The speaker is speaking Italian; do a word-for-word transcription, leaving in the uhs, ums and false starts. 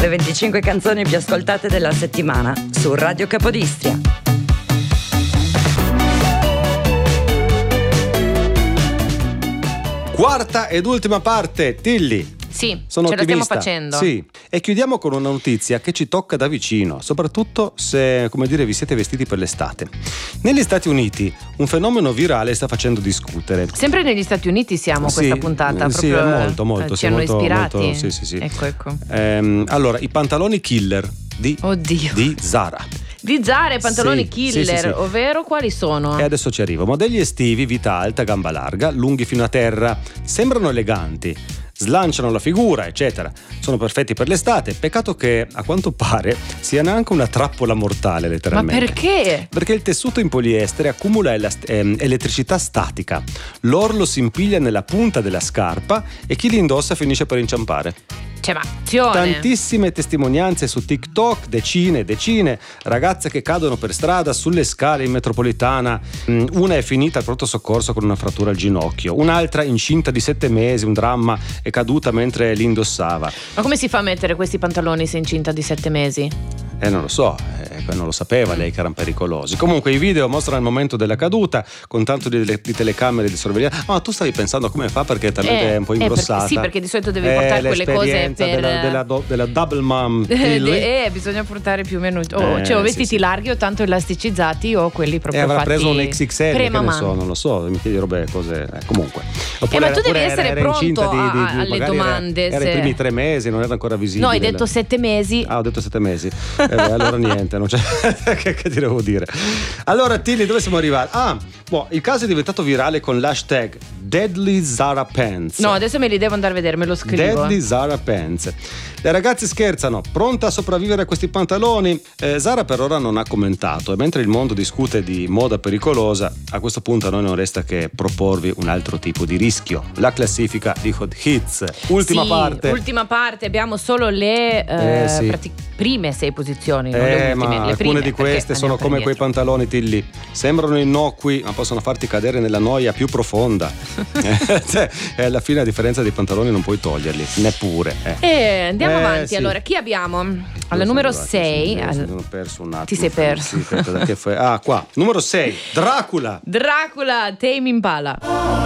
Le venticinque canzoni più ascoltate della settimana su Radio Capodistria. Quarta ed ultima parte, Tilly. Sì, Sono ce ottimista. la stiamo facendo. Sì, e chiudiamo con una notizia che ci tocca da vicino, soprattutto se, come dire, vi siete vestiti per l'estate. Negli Stati Uniti un fenomeno virale sta facendo discutere. Sempre negli Stati Uniti siamo Sì, questa puntata, sì, proprio molto, molto, ci sì, hanno molto, ispirati. molto, sì, sì, sì. Ecco, ecco. Ehm, allora, i pantaloni killer di, Oddio. di Zara. Di Zara, pantaloni Sì, killer, sì, sì, sì. ovvero quali sono? E adesso ci arrivo. Modelli estivi, vita alta, gamba larga, lunghi fino a terra. Sembrano eleganti, slanciano la figura, eccetera. Sono perfetti per l'estate. Peccato che, a quanto pare, siano anche una trappola mortale, Ma letteralmente. perché? Perché il tessuto in poliestere accumula elast- ehm, elettricità statica. L'orlo si impiglia nella punta della scarpa e chi li indossa finisce per inciampare. Cioè, ma azione. Tantissime testimonianze su TikTok, decine e decine, ragazze che cadono per strada, sulle scale in metropolitana. Mm, Una è finita al pronto soccorso con una frattura al ginocchio, un'altra incinta di sette mesi, un dramma, è caduta mentre li indossava. Ma come si fa a mettere questi pantaloni se incinta di sette mesi? Eh, non lo so, eh, non lo sapeva lei che erano pericolosi. Comunque i video mostrano il momento della caduta con tanto di, di telecamere di sorveglianza. Ma tu stavi pensando come fa perché talmente Eh, è un po' eh, perché- ingrossata. sì, perché di solito devi Eh, portare quelle cose l'esperienza per- della, della, do- della double mom. Tilly. Eh, bisogna portare più o meno o Eh, cioè, o sì, vestiti sì. larghi o tanto elasticizzati o quelli E proprio avrà fatti preso un X X L, che crema ne man. so, non lo so, mi chiedi robe, cose. Eh, comunque. Eh, ma tu devi oppure essere era pronto incinta di- a- di- di- alle magari domande, Era, era se- i primi tre mesi, non era ancora visibile. No, hai detto sette mesi. Ah, ho detto sette mesi. Eh, beh, allora niente, non c'è che, che ti devo dire. Allora, Tilly, dove siamo arrivati? Ah, boh, il caso è diventato virale con l'hashtag Deadly Zara Pants. No, adesso me li devo andare a vedere, me lo scrivo. Deadly Zara Pants. Le ragazze scherzano, pronta a sopravvivere a questi pantaloni? Eh, Zara per ora non ha commentato e mentre il mondo discute di moda pericolosa, a questo punto a noi non resta che proporvi un altro tipo di rischio, la classifica di Hot Hits. Ultima Sì, parte. Ultima parte, abbiamo solo le eh, Eh, sì. prati- prime sei posizioni, non le Eh, ultime, ma le alcune prime, di queste perché sono andiamo come per quei pantaloni, Tilly. Sembrano innocui, ma possono farti cadere nella noia più profonda. Eh, cioè, e alla fine, a differenza dei pantaloni, non puoi toglierli, neppure. Eh. E andiamo Eh, avanti. sì. Allora, chi abbiamo? Alla Dove numero sono arrivati? sei. Sì, al- mi sono perso un attimo. Ti sei perso. Sì, aspetta, da che fue- Ah, qua. Numero sei. Dracula. Dracula, Tame Impala.